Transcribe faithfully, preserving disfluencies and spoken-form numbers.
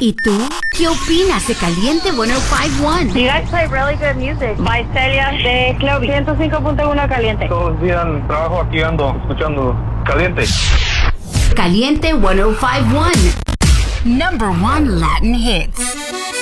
¿Y tú? ¿Qué opinas de Caliente ciento cinco punto uno? You guys play really good music. By Celia de Clovis. ciento cinco punto uno Caliente. Todos los días en trabajo aquí ando escuchando Caliente. Caliente ciento cinco punto uno. Number one Latin hits.